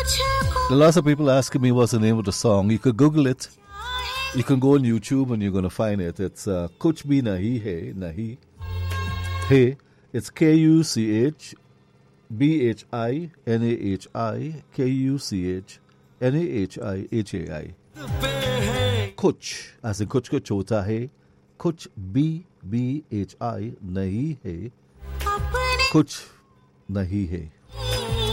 Lots of people asking me what's the name of the song. You could Google it. You can go on YouTube and you're going to find it. It's Kuch Bhi Nahi Hai, Nahi. Hey, it's Kuchbhinahai, Kuchbhinahai. Kuch, as in Kuch Kuch Hota Hai. Kuch Bhi Nahi Hai. Kuch Nahi Hai.